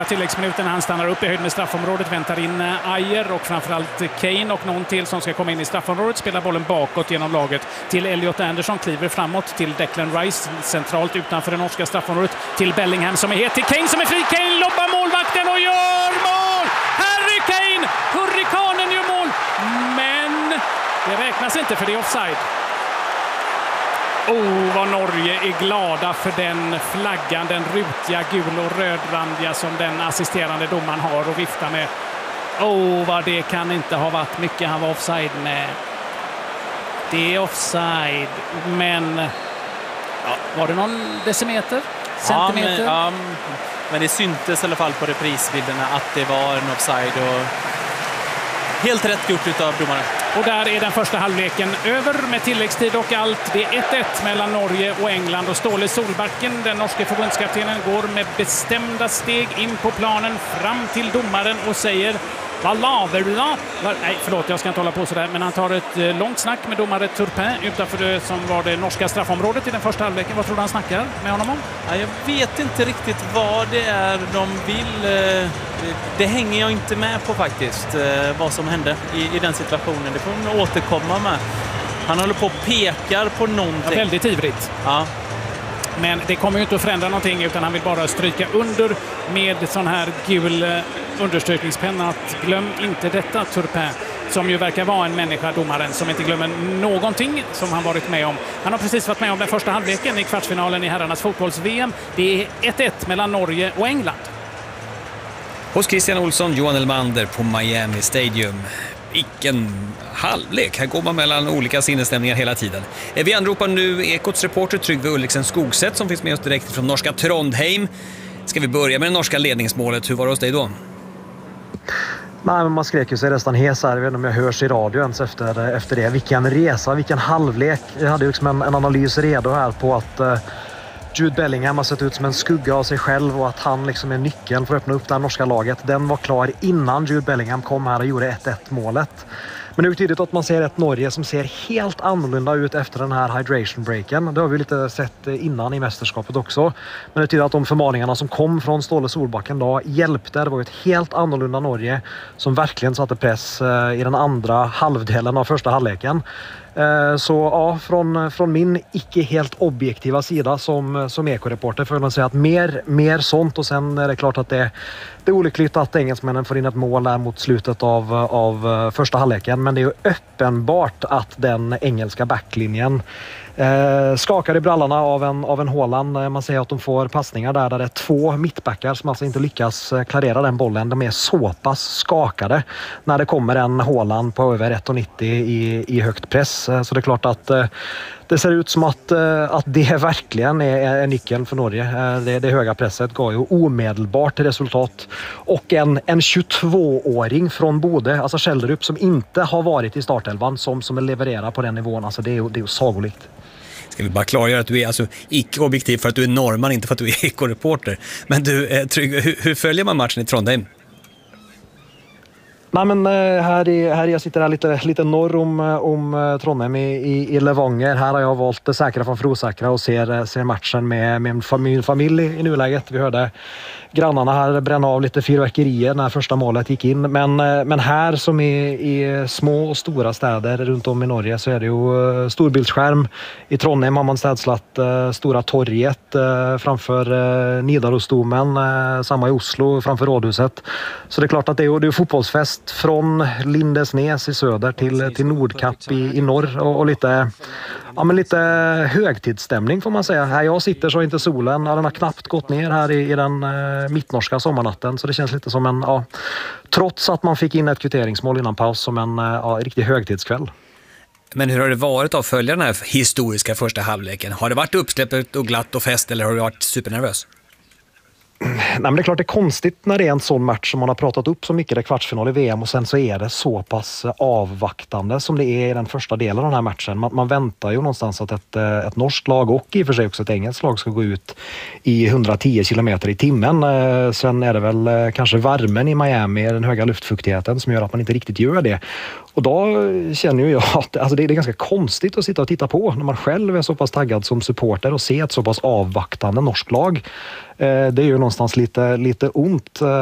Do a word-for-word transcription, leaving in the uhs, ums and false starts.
Tilläggsminuten, han stannar upp i höjd med straffområdet, väntar in Ajer och framförallt Kane och någon till som ska komma in i straffområdet, spelar bollen bakåt genom laget till Elliot Anderson, kliver framåt till Declan Rice centralt utanför det norska straffområdet, till Bellingham som är het, till Kane som är fri, Kane lobbar målvakten och gör mål! Harry Kane, hurrikanen gör mål, men det räknas inte för det är offside. Oh, vad Norge är glada för den flaggan, den rutiga gul och rödrandiga som den assisterande domaren har och viftar med. Oh, vad det kan inte ha varit mycket han var offside med. Det är offside, men ja, var det någon decimeter? Centimeter? Ja, men, ja, men det syntes i alla fall på reprisbilderna att det var en offside och helt rätt gjort utav domaren. Och där är den första halvleken över med tilläggstid och allt. Det är ett ett mellan Norge och England. Och Ståle Solbacken, den norske förbundskaptenen, går med bestämda steg in på planen fram till domaren och säger: vad laver du då? Nej, förlåt, jag ska inte hålla på sådär. Men han tar ett långt snack med domare Turpin utanför det som var det norska straffområdet i den första halvleken. Vad tror du han snackar med honom om? Ja, jag vet inte riktigt vad det är de vill. Det hänger jag inte med på faktiskt, vad som hände i, i den situationen. Det får man återkomma med. Han håller på och pekar på någonting. Ja, väldigt ivrigt. Ja. Men det kommer ju inte att förändra någonting, utan han vill bara stryka under med sån här gul understrykningspenna att glöm inte detta, Turpin, som ju verkar vara en människa, domaren, som inte glömmer någonting som han varit med om. Han har precis varit med om den första halvleken i kvartsfinalen i herrarnas fotbolls-V M. Det är ett ett mellan Norge och England. Hos Christian Olsson, Johan Elmander på Miami Stadium. Vilken halvlek. Här går man mellan olika sinnesstämningar hela tiden. Vi anropar nu Ekots reporter Trygve Ulriksen Skogsätt som finns med oss direkt från norska Trondheim. Ska vi börja med det norska ledningsmålet? Hur var det hos dig då? Nej, men man skrek ju sig nästan hes här. Jag vet inte om jag hörs i radio ens efter, efter det. Vilken resa, vilken halvlek. Jag hade ju liksom en, en analys redo här på att uh, Jude Bellingham har sett ut som en skugga av sig själv och att han liksom är nyckeln för att öppna upp det här norska laget. Den var klar innan Jude Bellingham kom här och gjorde ett ett målet. Men det är tydligt att man ser ett Norge som ser helt annorlunda ut efter den här hydration breaken. Det har vi lite sett innan i mästerskapet också. Men det tyder att de förmaningarna som kom från Ståle Solbacken då hjälpte. Det var ett helt annorlunda Norge som verkligen satte press i den andra halvdelen av första halvleken. Så ja, från, från min icke helt objektiva sida som, som ekoreporter får jag säga att mer, mer sånt, och sen är det klart att det, det är olyckligt att engelsmännen får in ett mål där mot slutet av, av första halvleken, men det är ju uppenbart att den engelska backlinjen Eh, skakar i brallarna av en, av en Haaland. Man säger att de får passningar där, där det är två mittbackar som alltså inte lyckas klarera den bollen. De är så pass skakade när det kommer en Haaland på över ett komma nittio i, i högt press. Så det är klart att eh, det ser ut som att, eh, att det verkligen är, är nyckeln för Norge. Eh, det, det höga presset gav ju omedelbart resultat. Och en, en tjugotvååring från Bodø, alltså Kjelderup, som inte har varit i startelvan, som, som levererar på den nivån. Alltså det är ju det är sagolikt. Ska vi bara klargöra att du är alltså icke-objektiv för att du är norrman, inte för att du är ekoreporter. Men du, eh, Trygve, hur, hur följer man matchen i Trondheim? Nej, men här, i, här jag sitter här lite, lite norr om, om Trondheim i, i, i Levanger. Här har jag valt det säkra från frosäkra och ser, ser matchen med, med min familj, familj i nuläget. Vi hörde grannarna här bränna av lite fyrverkerier när första målet gick in. Men, men här som i, i små och stora städer runt om i Norge så är det ju storbildsskärm. I Trondheim har man städslat uh, Stora torget uh, framför uh, Nidarosdomen. Uh, samma i Oslo framför rådhuset. Så det är klart att det är, det är fotbollsfest från Lindesnes i söder till, till Nordkapp i, i norr. Och, och lite, ja, men lite högtidsstämning får man säga. Här jag sitter så är inte solen. Ja, den har knappt gått ner här i, i den uh, mittnorska sommarnatten. Så det känns lite som en, ja, trots att man fick in ett kvitteringsmål innan paus, som en ja, riktig högtidskväll. Men hur har det varit att följa den här historiska första halvleken? Har det varit uppsläppet och glatt och fest, eller har du varit supernervös? Nej, men det är klart det är konstigt när det är en sån match som man har pratat upp så mycket, det är kvartsfinal i V M, och sen så är det så pass avvaktande som det är i den första delen av den här matchen. Man, man väntar ju någonstans att ett, ett norskt lag och i och för sig också ett engelskt lag ska gå ut i hundratio kilometer i timmen. Sen är det väl kanske värmen i Miami, den höga luftfuktigheten, som gör att man inte riktigt gör det. Och då känner jag att alltså det är ganska konstigt att sitta och titta på när man själv är så pass taggad som supporter och se ett så pass avvaktande norskt lag. Det är ju någonstans någonstans lite, lite ont